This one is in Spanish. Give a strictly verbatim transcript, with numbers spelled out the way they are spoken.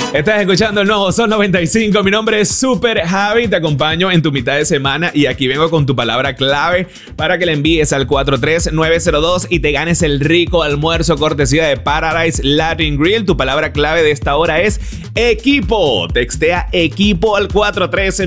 Estás escuchando el nuevo Sol noventa y cinco. Mi nombre es Super Javi. Te acompaño en tu mitad de semana y aquí vengo con tu palabra clave para que la envíes al cuatro tres nueve cero dos y te ganes el rico almuerzo cortesía de Paradise Latin Grill. Tu palabra clave de esta hora es equipo. Textea equipo al cuatro tres